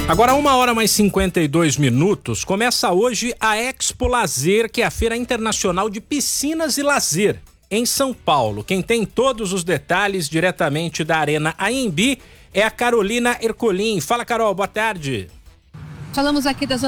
Agora 1h mais 52, começa hoje a Expo Lazer, que é a Feira Internacional de Piscinas e Lazer, em São Paulo. Quem tem todos os detalhes diretamente da Arena AMB é a Carolina Ercolim. Fala, Carol, boa tarde. Falamos aqui das